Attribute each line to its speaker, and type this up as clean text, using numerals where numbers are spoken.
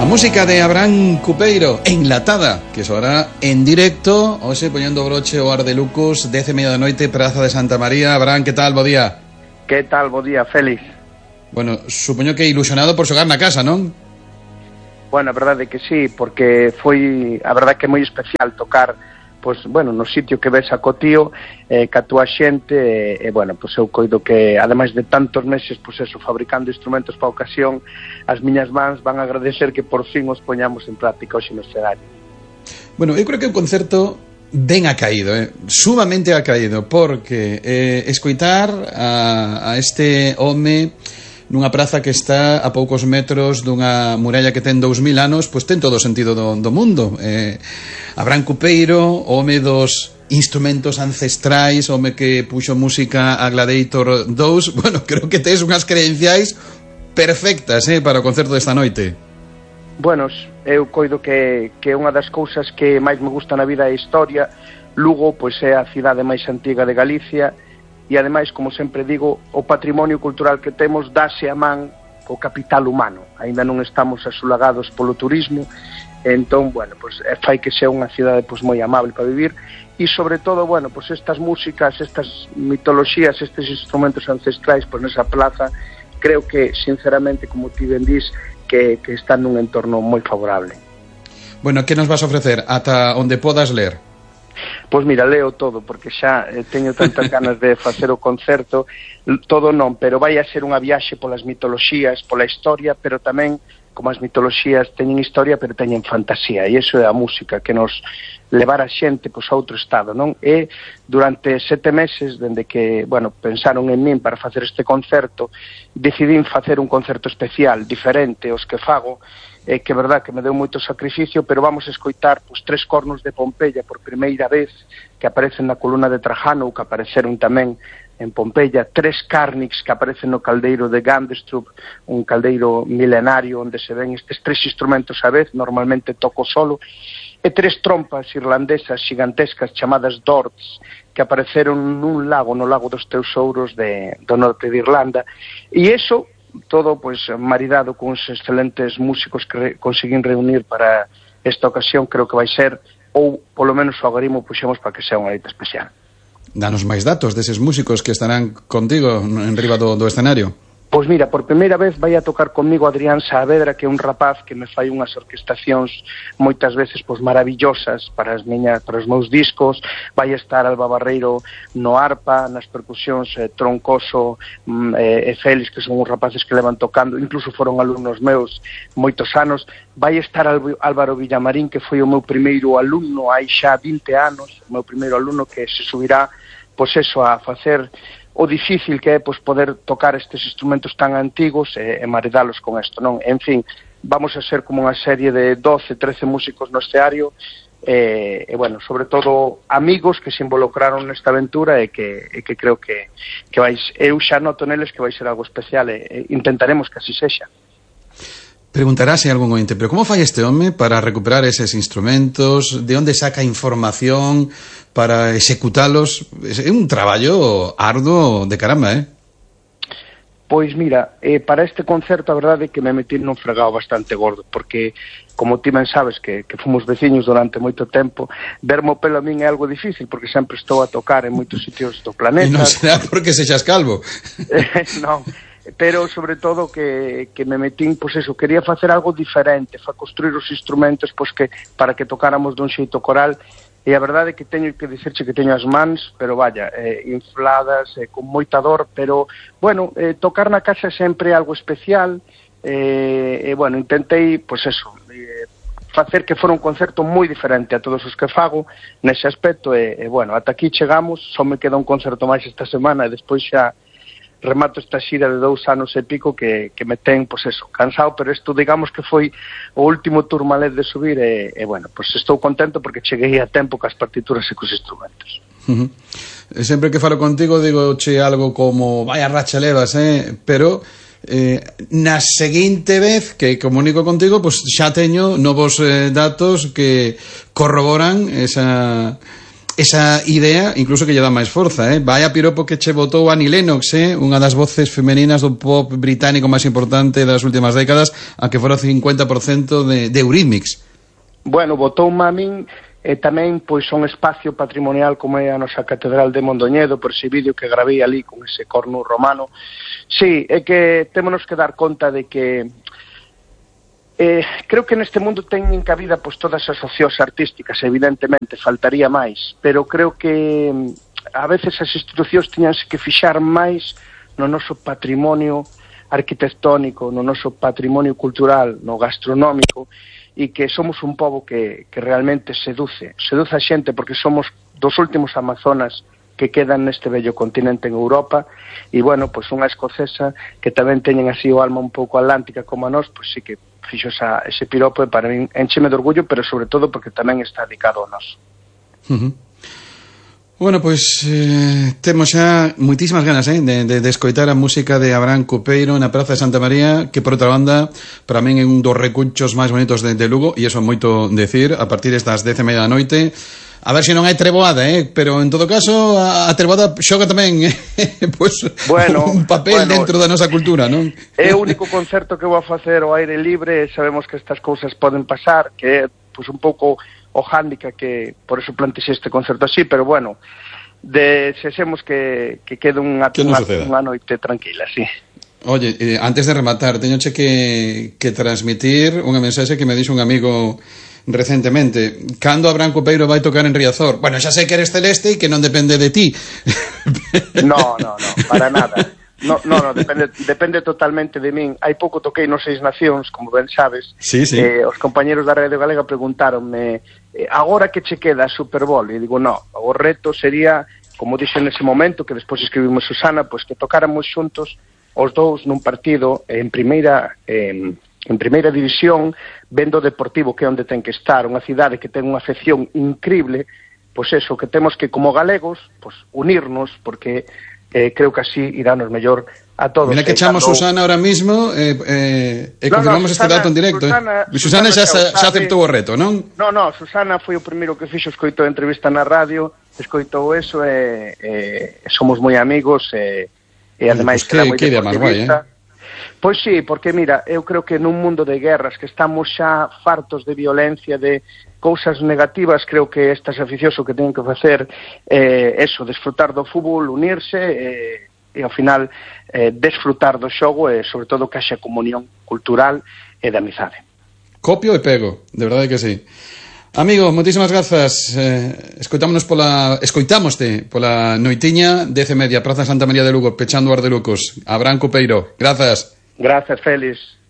Speaker 1: A música de Abraham Cupeiro, Enlatada, que soará en directo, hoxe poñendo broche o Ardelucos, 10:30 da noite, Praza de Santa María. Abraham, que tal? Bo día.
Speaker 2: Que tal? Bo día, Félix.
Speaker 1: Bueno, supoño que ilusionado por xogar na casa, non?
Speaker 2: Bueno, a verdade que sí, porque foi, a verdade que é moi especial tocar, pois, bueno, no sitio que ves a Cotío, ca túa xente, bueno, pois eu coido que, ademais de tantos meses, pois eso, fabricando instrumentos para a ocasión, as miñas mans van a agradecer que por fin os poñamos en práctica hoxe no escenario.
Speaker 1: Bueno, eu creo que o concerto ben acaído, sumamente acaído, porque escoitar a este home nunha praza que está a poucos metros dunha muralla que ten 2000 anos, pois ten todo o sentido do mundo. Abraham Cupeiro, home dos instrumentos ancestrais, home que puxo música a Gladiator 2, bueno, creo que tes unhas credenciais perfectas para o concerto desta noite.
Speaker 2: Bueno, eu coido que unha das cousas que máis me gusta na vida é a historia. Lugo, pois, é a cidade máis antiga de Galicia, e ademais, como sempre digo, o patrimonio cultural que temos dáse a man co capital humano. Ainda non estamos asulagados polo turismo, entón, bueno, pois fai que sea unha cidade pois moi amable para vivir, e sobre todo, bueno, pois estas músicas, estas mitoloxías, estes instrumentos ancestrais, pois nesa plaza, creo que, sinceramente, como ti ben dís, que están nun entorno moi favorable.
Speaker 1: Bueno, que nos vas a ofrecer ata onde podas ler?
Speaker 2: Pois mira, leo todo, porque xa teño tantas ganas de facer o concerto, todo non, pero vai a ser unha viaxe polas mitoloxías, pola historia, pero tamén, como as mitoloxías teñen historia, pero teñen fantasía, e iso é a música que nos levar a xente pois, a outro estado, non? E durante 7 meses, dende que, bueno, pensaron en min para facer este concerto, decidín facer un concerto especial, diferente aos que fago, que é verdad que me deu moito sacrificio, pero vamos a escoitar pois, 3 cornos de Pompeia por primeira vez, que aparecen na columna de Trajano, que apareceron tamén en Pompeia, 3 cárnix que aparecen no caldeiro de Gandestrup, un caldeiro milenario onde se ven estes 3 instrumentos a vez, normalmente toco solo, e 3 trompas irlandesas xigantescas chamadas Dorts, que apareceron nun lago, no lago dos Tesouros do norte de Irlanda, e iso todo pois maridado con uns excelentes músicos que conseguín reunir para esta ocasión, creo que vai ser, ou polo menos o agarimo puxemos para que sea unha leita especial.
Speaker 1: Danos máis datos deses músicos que estarán contigo en riba do escenario.
Speaker 2: Pois mira, por primeira vez vai a tocar comigo Adrián Saavedra, que é un rapaz que me fai unhas orquestacións moitas veces pois maravillosas para os meus discos. Vai estar Alba Barreiro no arpa, nas percusións Troncoso e Félix, que son uns rapaces que levan tocando, incluso foron alumnos meus moitos anos. Vai estar Álvaro Villamarín, que foi o meu primeiro alumno hai xa 20 anos, o meu primeiro alumno, que se subirá pois eso a facer o difícil que é pois, poder tocar estes instrumentos tan antigos e maridalos con isto, non? En fin, vamos a ser como unha serie de 12, 13 músicos no escenario e bueno, sobre todo amigos que se involucraron nesta aventura e que creo que eu xa noto neles que vai ser algo especial e intentaremos que así sexa.
Speaker 1: Preguntarase algún ointe, pero como fai este home para recuperar eses instrumentos? De onde saca información para executalos? É un traballo arduo de caramba,
Speaker 2: Pois mira, para este concerto a verdade é que me metí nun fregado bastante gordo, porque, como ti ben sabes que fomos veciños durante moito tempo, vermo pelo a min é algo difícil, porque sempre estou a tocar en moitos sitios do planeta.
Speaker 1: E non será porque sexas calvo.
Speaker 2: Non, pero sobre todo que me metín, pois eso, quería facer algo diferente, construir os instrumentos pois que para que tocáramos dun xeito coral, e a verdade é que teño que dicirche que teño as mans, pero vaya, infladas, con moita dor, pero, bueno, tocar na casa sempre é algo especial, e, bueno, intentei, pois eso, facer que fora un concerto moi diferente a todos os que fago nese aspecto, e bueno, ata aquí chegamos, só me queda un concerto máis esta semana, e despois xa remato esta xira de 2 anos e pico que me ten, pois eso, cansado, pero isto digamos que foi o último turmalet de subir e bueno, pois estou contento porque cheguei a tempo cas partituras e cos instrumentos.
Speaker 1: Sempre que falo contigo digo che algo como vaya racha levas, pero na seguinte vez que comunico contigo, pois xa teño novos datos que corroboran esa idea incluso que lle dá máis forza, vai a piropo que che botou Annie Lennox, unha das voces femeninas do pop británico máis importante das últimas décadas, a que fora 50% de Eurythmics.
Speaker 2: Bueno, botou mamin e tamén pois un espacio patrimonial como é a nosa Catedral de Mondoñedo, por ese vídeo que gravei ali con ese corno romano. Sí, é que témonos que dar conta de que creo que neste mundo teñen cabida pois todas as opcións artísticas, evidentemente, faltaría máis, pero creo que a veces as institucións tiñanse que fixar máis no noso patrimonio arquitectónico, no noso patrimonio cultural, no gastronómico, e que somos un pobo que realmente seduce a xente, porque somos dos últimos amazonas que quedan neste bello continente en Europa, e bueno, pois unha escocesa que tamén teñen así o alma un pouco atlántica como a nós, pois sí que fixo ese piropo, e para min encheme de orgullo, pero sobre todo porque tamén está dedicado a nós.
Speaker 1: Bueno, pois temos xa moitísimas ganas de escoitar a música de Abraham Cupeiro na Praza de Santa María, que por outra banda para min é un dos recunchos máis bonitos de Lugo, e iso é moito decir, a partir das 10:30 da noite. A ver se non hai treboada, pero en todo caso a treboada xoga tamén pois, un papel dentro da nosa cultura, non?
Speaker 2: É o único concerto que vou a facer ao aire libre, sabemos que estas cousas poden pasar, que é pois, un pouco o hándicap que por eso plantexei este concerto así, pero bueno, desexemos que quede unha noite tranquila, sí.
Speaker 1: Oye, antes de rematar, teñoche que transmitir unha mensaxe que me dixo un amigo recentemente. Cando Abraham Cupeiro vai tocar en Riazor? Bueno, xa sei que eres celeste e que non depende de ti.
Speaker 2: No, para nada. No, depende totalmente de min. Hai pouco toquei nos Seis Nacións, como ben sabes.
Speaker 1: Sí.
Speaker 2: Os compañeros da Radio Galega preguntáronme agora que che queda a Super Bowl? E digo, no, o reto sería, como dixen nese momento, que despois escribimos Susana, pois que tocáramos xuntos os dous nun partido en primeira división, vendo o Deportivo, que é onde ten que estar, unha cidade que ten unha afección increíble, pois eso, que temos que como galegos pois unirnos, porque creo que así irános mellor a todos.
Speaker 1: Mira que chamo Susana ahora mismo confirmamos este dato en directo. Susana xa aceptou o reto, non?
Speaker 2: No, Susana foi o primeiro que fixo, escoitou a entrevista na radio, escoitou eso e somos moi amigos e ademais que era moi deportivista. Pois sí, porque mira, eu creo que nun mundo de guerras, que estamos xa fartos de violencia, de cousas negativas, creo que estas aficións o que teñen que facer eso, desfrutar do fútbol, unirse e ao final desfrutar do xogo e sobre todo que haxa comunión cultural e de amizade.
Speaker 1: Copio e pego, de verdade que sí. Amigo, moitísimas grazas. Escoitámoste pola noitiña 10:30, Praza Santa María de Lugo, pechando o Ardelucos. Abraham Cupeiro, grazas.
Speaker 2: Grazas, Félix.